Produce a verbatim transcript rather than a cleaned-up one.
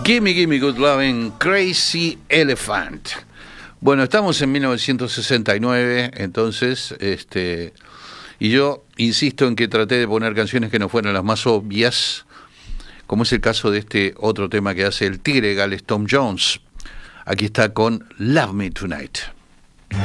Gimme, gimme good loving, Crazy Elephant. Bueno, estamos en mil novecientos sesenta y nueve, entonces, este, y yo insisto en que traté de poner canciones que no fueran las más obvias, como es el caso de este otro tema que hace el tigre Gales Tom Jones. Aquí está con Love Me Tonight.